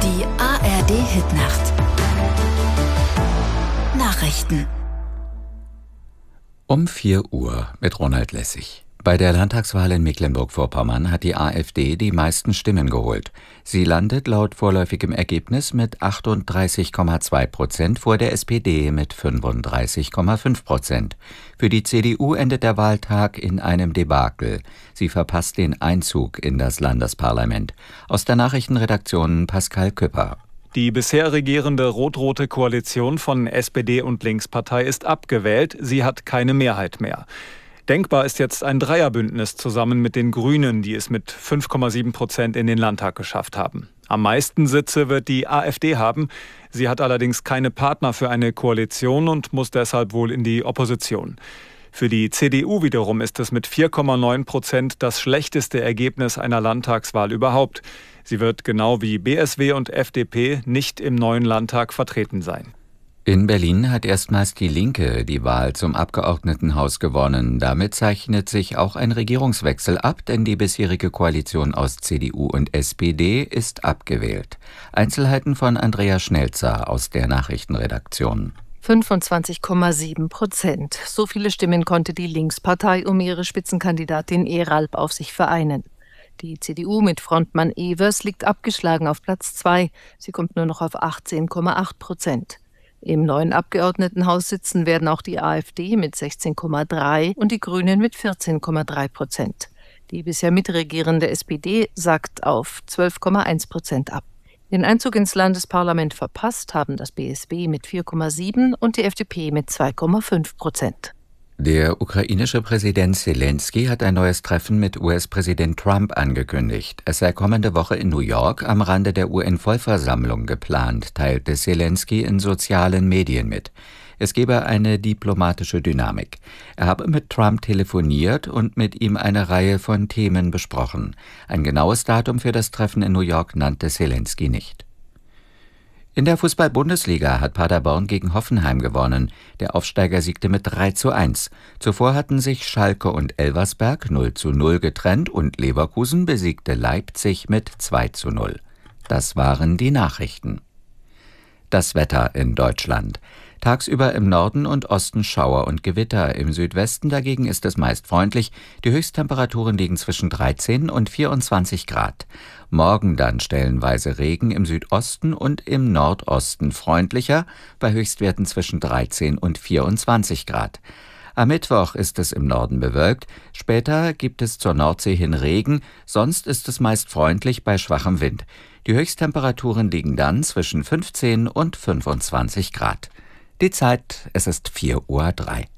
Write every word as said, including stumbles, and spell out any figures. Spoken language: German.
Die A R D-Hitnacht. Nachrichten. Um vier Uhr mit Ronald Lessig. Bei der Landtagswahl in Mecklenburg-Vorpommern hat die AfD die meisten Stimmen geholt. Sie landet laut vorläufigem Ergebnis mit achtunddreißig Komma zwei Prozent vor der S P D mit fünfunddreißig Komma fünf Prozent. Für die C D U endet der Wahltag in einem Debakel. Sie verpasst den Einzug in das Landesparlament. Aus der Nachrichtenredaktion Pascal Küpper. Die bisher regierende rot-rote Koalition von S P D und Linkspartei ist abgewählt. Sie hat keine Mehrheit mehr. Denkbar ist jetzt ein Dreierbündnis zusammen mit den Grünen, die es mit fünf Komma sieben Prozent in den Landtag geschafft haben. Am meisten Sitze wird die AfD haben. Sie hat allerdings keine Partner für eine Koalition und muss deshalb wohl in die Opposition. Für die C D U wiederum ist es mit vier Komma neun Prozent das schlechteste Ergebnis einer Landtagswahl überhaupt. Sie wird genau wie B S W und F D P nicht im neuen Landtag vertreten sein. In Berlin hat erstmals die Linke die Wahl zum Abgeordnetenhaus gewonnen. Damit zeichnet sich auch ein Regierungswechsel ab, denn die bisherige Koalition aus C D U und S P D ist abgewählt. Einzelheiten von Andrea Schnelzer aus der Nachrichtenredaktion. fünfundzwanzig Komma sieben Prozent. So viele Stimmen konnte die Linkspartei um ihre Spitzenkandidatin Eralp auf sich vereinen. Die C D U mit Frontmann Evers liegt abgeschlagen auf Platz zwei. Sie kommt nur noch auf achtzehn Komma acht Prozent. Im neuen Abgeordnetenhaus sitzen werden auch die AfD mit sechzehn Komma drei und die Grünen mit vierzehn Komma drei Prozent. Die bisher mitregierende S P D sackt auf zwölf Komma eins Prozent ab. Den Einzug ins Landesparlament verpasst haben das B S W mit vier Komma sieben und die F D P mit zwei Komma fünf Prozent. Der ukrainische Präsident Selenskyj hat ein neues Treffen mit U S-Präsident Trump angekündigt. Es sei kommende Woche in New York am Rande der U N-Vollversammlung geplant, teilte Selenskyj in sozialen Medien mit. Es gebe eine diplomatische Dynamik. Er habe mit Trump telefoniert und mit ihm eine Reihe von Themen besprochen. Ein genaues Datum für das Treffen in New York nannte Selenskyj nicht. In der Fußball-Bundesliga hat Paderborn gegen Hoffenheim gewonnen. Der Aufsteiger siegte mit drei zu eins. Zuvor hatten sich Schalke und Elversberg null zu null getrennt und Leverkusen besiegte Leipzig mit zwei zu null. Das waren die Nachrichten. Das Wetter in Deutschland. Tagsüber im Norden und Osten Schauer und Gewitter. Im Südwesten dagegen ist es meist freundlich. Die Höchsttemperaturen liegen zwischen dreizehn und vierundzwanzig Grad. Morgen dann stellenweise Regen im Südosten und im Nordosten freundlicher, bei Höchstwerten zwischen dreizehn und vierundzwanzig Grad. Am Mittwoch ist es im Norden bewölkt, später gibt es zur Nordsee hin Regen, sonst ist es meist freundlich bei schwachem Wind. Die Höchsttemperaturen liegen dann zwischen fünfzehn und fünfundzwanzig Grad. Die Zeit, es ist vier Uhr drei.